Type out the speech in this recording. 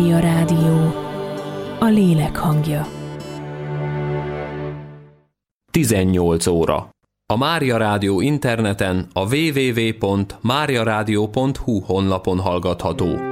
Mária Rádió, a lélek hangja. 18 óra. A Mária Rádió interneten a www.mariaradio.hu honlapon hallgatható.